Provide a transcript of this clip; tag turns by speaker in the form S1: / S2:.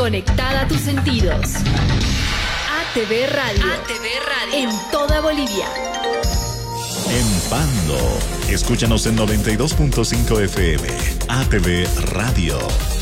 S1: conectada a tus sentidos. ATV Radio. ATV Radio. En toda Bolivia.
S2: En Pando. Escúchanos en 92.5 FM. ATV Radio.